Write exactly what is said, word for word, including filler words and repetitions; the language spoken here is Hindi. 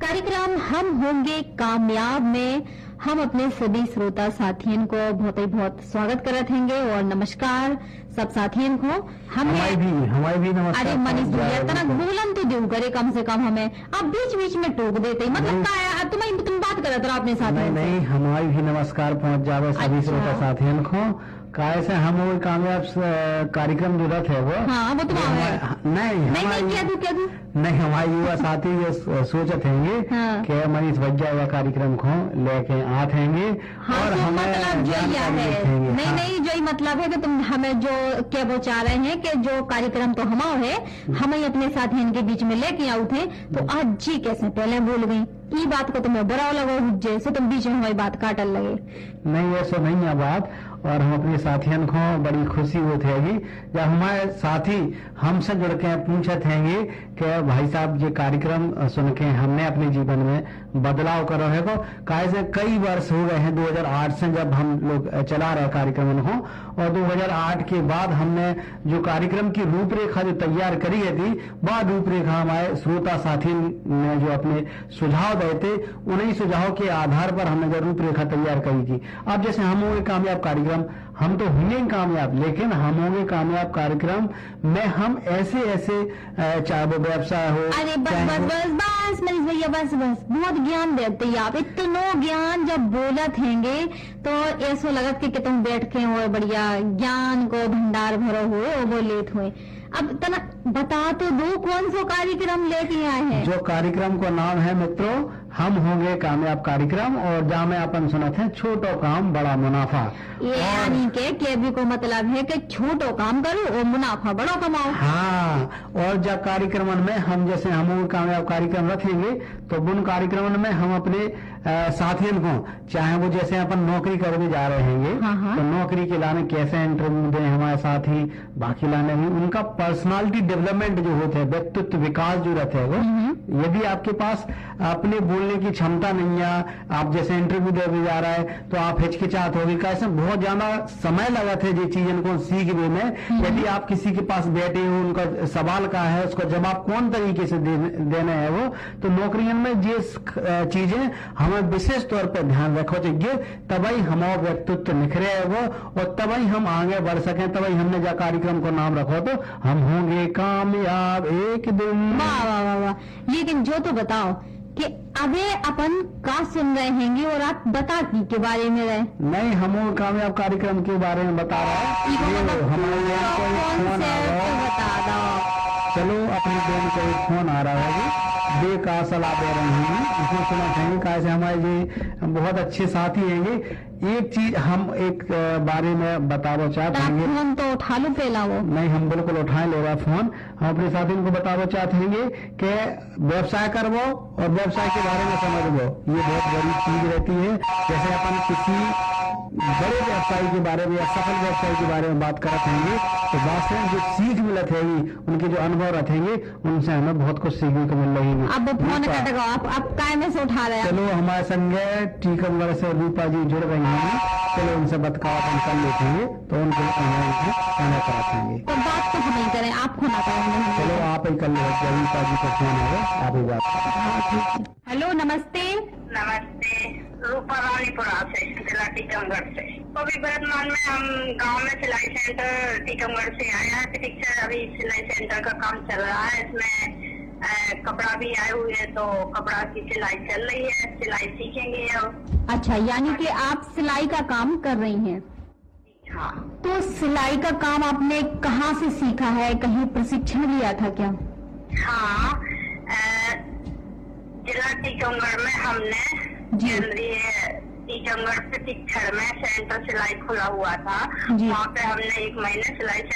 कार्यक्रम हम होंगे कामयाब में हम अपने सभी श्रोता साथियों को बहुत ही बहुत स्वागत करत हैंगे और नमस्कार सब साथियों को। हमें हमारी भी हमारी भी नमस्कार। अरे मनीष भैया तना बोलन तो दो करे कम से कम हमें आप बीच बीच में टोक देते मतलब का तुम तुम बात करत रहो अपने साथ। नहीं नहीं हमारी भी नमस्कार पहुंच जावे सभी श्रोता साथियों को। काय से हम वो कामयाब कार्यक्रम जो रथ है वो हाँ वो तो नहीं नहीं नहीं क्या तू क्या तू नहीं हमारे युवा साथी ये सोचत हैंगे हाँ। कि मनीष भज्जा हुआ कार्यक्रम को लेके आते हैंगे हाँ, और तो हमें मतलब जो यह है नहीं हाँ। नहीं जो ही मतलब है कि तुम हमें जो क्या वो चाह रहे हैं कि जो कार्यक्रम तो हमारा है हम ही अपने साथी इनके बीच में लेके आउ थे तो आज जी कैसे पहले बोल गई ये बात को तुम्हें बुरा लगा जैसे तुम बीच में हमारी बात काटल लगे। नहीं ऐसा नहीं है बात और हम अपने साथियों को बड़ी खुशी होती हैगी जब हमारे साथी हमसे जुड़ के पूछते हैंगे कि भाई साहब ये कार्यक्रम सुन के हमने अपने जीवन में बदलाव करो है को काय से कई वर्ष हो गए हैं दो हज़ार आठ से जब हम लोग चला रहे कार्यक्रम को और दो हज़ार आठ के बाद हमने जो कार्यक्रम की रूपरेखा जो तैयार करी है थी वह रूपरेखा हमारे श्रोता साथी ने जो अपने सुझाव देते उन्हीं सुझाव के आधार पर हमने जो रूपरेखा तैयार करी थी। अब जैसे हम होंगे कामयाब कार्यक्रम हम तो होंगे कामयाब लेकिन हम होंगे कामयाब कार्यक्रम में हम ऐसे ऐसे चाहे वो व्यवसाय हो अरे बस बस बस बस मनीष भैया बस बस बहुत ज्ञान देते हैं आप इतना ज्ञान जब बोलत हैंगे तो ऐसा लगत कि, कि तुम बैठ के हो बढ़िया ज्ञान को भंडार भरो हुए वो लेत हुए। अब तना बता तो दो कौन सा कार्यक्रम लेके आए हैं। जो कार्यक्रम का नाम है मित्रों हम होंगे कामयाब कार्यक्रम और जहाँ में अपन सुनते हैं छोटो काम बड़ा मुनाफा। ये यानी के केबी को मतलब है कि छोटो काम करो और मुनाफा बड़ा कमाओ। हाँ और जब कार्यक्रम में हम जैसे हम कामयाब कार्यक्रम रखेंगे तो उन कार्यक्रम में हम अपने साथियों को चाहे वो जैसे अपन नौकरी करने जा रहे हैं हाँ हाँ। तो नौकरी के लाने कैसे इंटरव्यू दें हमारे साथी बाकी लाने भी उनका पर्सनालिटी डेवलपमेंट जो होते हैं व्यक्तित्व विकास जो रहते हैं वो यदि आपके पास अपने बोलने की क्षमता नहीं है आप जैसे इंटरव्यू देने जा रहा है तो आप हिचकिचात होगी कैसे बहुत ज्यादा समय लगा थे ये चीजों को सीखने में। यदि आप किसी के पास बैठे हो उनका सवाल का है उसका जवाब कौन तरीके से दे, देना है वो तो नौकरियों में जिस चीजें हमें विशेष तौर पर ध्यान रखो चाहिए तभी हमारा व्यक्तित्व निखरे है वो और तभी हम आगे बढ़ सकें तभी हमने जो कार्यक्रम को नाम रखो तो हम होंगे कामयाब एक दिन। वाह वाह वाह वाह। लेकिन जो तो बताओ कि अबे अपन का सुन रहे हैंगे और आप बता की के बारे में रहे नहीं हम कामयाब कार्यक्रम के बारे में बता रहा है हमारे फोन आ रहा है चलो अपनी बहन को एक फोन आ रहा है बे का सलाह दे रहे हैं इसमें सुना चाहेंगे कैसे हमारे जी बहुत अच्छे साथी हैंगे। एक चीज हम एक बारे में बताना चाहते हैं फोन तो उठा लो पहला वो नहीं हम बिल्कुल उठाए ले रहा फोन हम अपने साथियों को बताना चाहते हैं कि व्यवसाय करवो और व्यवसाय के बारे में समझो ये बहुत बड़ी चीज रहती है। जैसे अपन किसी बड़े व्यवसायी के बारे में या सफल व्यवसायी के बारे में बात करते हैं तो वास्तव में जो सीख मिलत है उनके जो अनुभव रहेंगे उनसे हमें बहुत कुछ सीखने को मिल रही है। अब फोन कटेगा आप आप काय में से उठा रहे हैं। चलो हमारे संग टीकमगढ़ से रूपा जी जुड़ रही हैं चलो उनसे बतकाव अपन कर लेते हैं तो उनको खाना कराएंगे तो बात तो हम ही करें आप फोन आता है चलो आप ही कर लो रूपा जी का फोन है आप ही बात। हेलो नमस्ते नमस्ते रूपा रानीपुरा से जिला टीकमगढ़ से। अभी वर्तमान में हम गांव में सिलाई सेंटर टीकमगढ़ से आए हैं पिक्चर अभी सिलाई सेंटर का काम चल रहा है इसमें आ, कपड़ा भी आए हुए हैं तो कपड़ा की सिलाई चल रही है सिलाई सीखेंगे अब। अच्छा यानी कि आप सिलाई का काम कर रही हैं। हाँ तो सिलाई का काम आपने कहाँ से सीखा है कहीं प्रशिक्षण लिया था क्या। हाँ जिला टीकमगढ़ में हमने केंद्रीय टीकमगढ़ प्रशिक्षण में सेंटर सिलाई खुला हुआ था वहाँ पे हमने एक महीने सिलाई